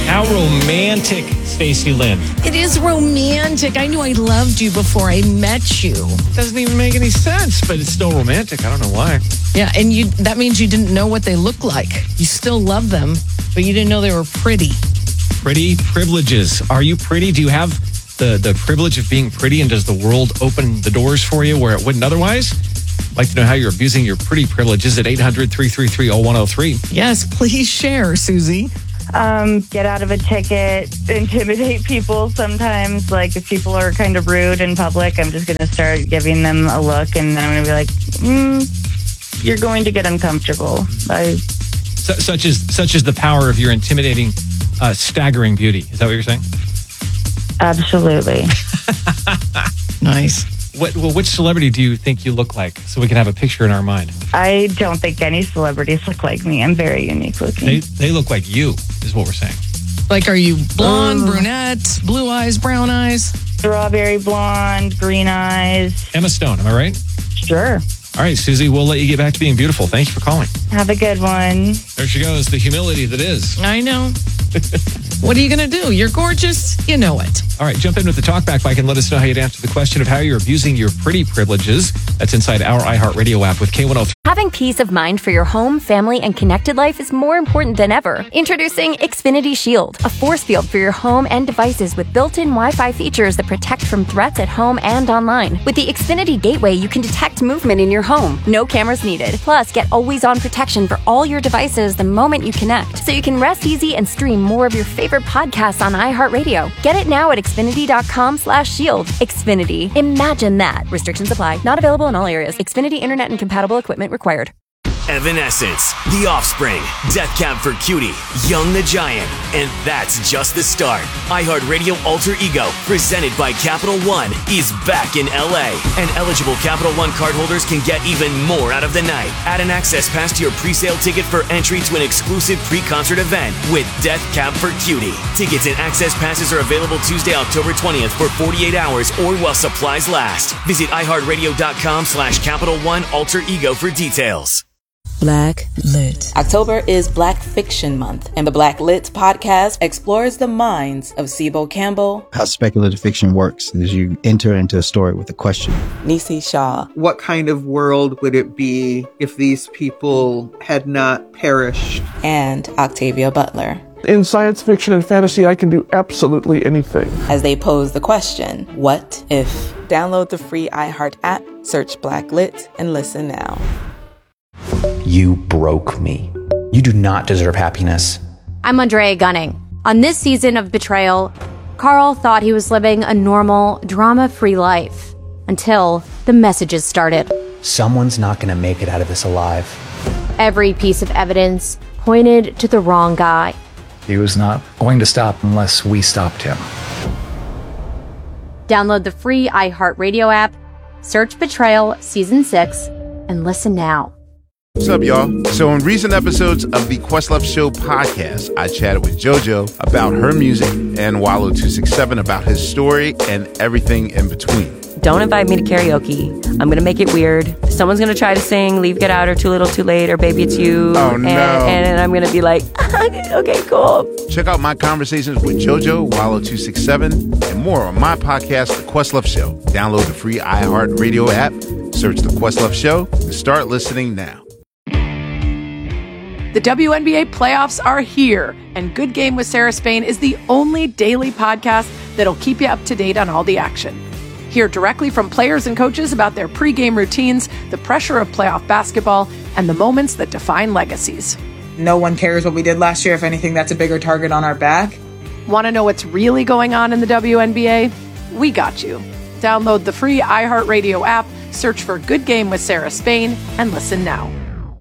How romantic, Stacey Lynn. It is romantic. I knew I loved you before I met you. Doesn't even make any sense, but it's still romantic. I don't know why. Yeah, and that means you didn't know what they look like. You still love them, but you didn't know they were pretty. Pretty privileges. Are you pretty? Do you have the privilege of being pretty, and does the world open the doors for you where it wouldn't otherwise? I'd like to know how you're abusing your pretty privileges at 800-333-0103. Yes, please share, Susie. Get out of a ticket, intimidate people sometimes. Like, if people are kind of rude in public, I'm just going to start giving them a look, and then I'm going to be like, you're going to get uncomfortable. Such as the power of your intimidating, staggering beauty. Is that what you're saying? Absolutely. Nice. Which celebrity do you think you look like, so we can have a picture in our mind? I don't think any celebrities look like me. I'm very unique looking. They look like you, is what we're saying. Like, are you blonde, brunette, blue eyes, brown eyes? Strawberry blonde, green eyes. Emma Stone, am I right? Sure. All right, Susie, we'll let you get back to being beautiful. Thank you for calling. Have a good one. There she goes, the humility that is. I know. What are you going to do? You're gorgeous. You know it. All right, jump in with the talkback mic and let us know how you'd answer the question of how you're abusing your pretty privileges. That's inside our iHeartRadio app with K103. Having peace of mind for your home, family, and connected life is more important than ever. Introducing Xfinity Shield, a force field for your home and devices with built-in Wi-Fi features that protect from threats at home and online. With the Xfinity Gateway, you can detect movement in your home. No cameras needed. Plus, get always-on protection for all your devices the moment you connect, so you can rest easy and stream more of your favorite podcasts on iHeartRadio. Get it now at Xfinity.com/shield. Xfinity. Imagine that. Restrictions apply. Not available in all areas. Xfinity Internet and compatible equipment required. Evanescence, The Offspring, Death Cab for Cutie, Young the Giant, and that's just the start. iHeartRadio Alter Ego, presented by Capital One, is back in LA, and eligible Capital One cardholders can get even more out of the night. Add an access pass to your pre-sale ticket for entry to an exclusive pre-concert event with Death Cab for Cutie. Tickets and access passes are available Tuesday, October 20th for 48 hours or while supplies last. Visit iHeartRadio.com/Capital One Alter Ego for details. Black Lit. October is Black Fiction Month, and the Black Lit podcast explores the minds of Sibo Campbell. How speculative fiction works is you enter into a story with a question. Nisi Shaw. What kind of world would it be if these people had not perished? And Octavia Butler. In science fiction and fantasy, I can do absolutely anything. As they pose the question, what if? Download the free iHeart app, search Black Lit, and listen now. You broke me. You do not deserve happiness. I'm Andrea Gunning. On this season of Betrayal, Carl thought he was living a normal, drama-free life until the messages started. Someone's not going to make it out of this alive. Every piece of evidence pointed to the wrong guy. He was not going to stop unless we stopped him. Download the free iHeartRadio app, search Betrayal Season 6, and listen now. What's up, y'all? So in recent episodes of the Questlove Show podcast, I chatted with JoJo about her music and Wallow267 about his story and everything in between. Don't invite me to karaoke. I'm going to make it weird. Someone's going to try to sing Leave, Get Out, or Too Little, Too Late, or Baby It's You. Oh, no. And I'm going to be like, okay, cool. Check out my conversations with JoJo, Wallow267, and more on my podcast, The Questlove Show. Download the free iHeartRadio app, search The Questlove Show, and start listening now. The WNBA playoffs are here, and Good Game with Sarah Spain is the only daily podcast that'll keep you up to date on all the action. Hear directly from players and coaches about their pregame routines, the pressure of playoff basketball, and the moments that define legacies. No one cares what we did last year. If anything, that's a bigger target on our back. Want to know what's really going on in the WNBA? We got you. Download the free iHeartRadio app, search for Good Game with Sarah Spain, and listen now.